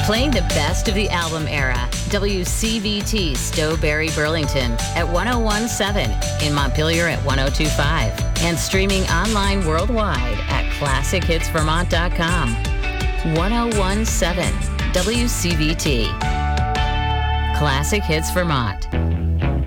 Playing the best of the album era. WCVT Stowberry, Burlington at 101.7, in Montpelier at 102.5, and streaming online worldwide at ClassicHitsVermont.com. 101.7 WCVT. Classic Hits Vermont.